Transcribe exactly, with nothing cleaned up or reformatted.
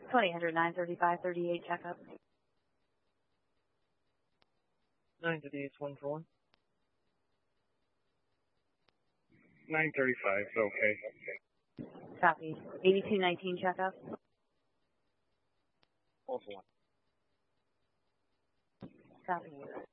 twenty hundred nine thirty-five thirty-eight checkup. nine thirty-eight one for one. nine thirty-five, okay. Copy. eighty-two nineteen checkup. One for one. Copy.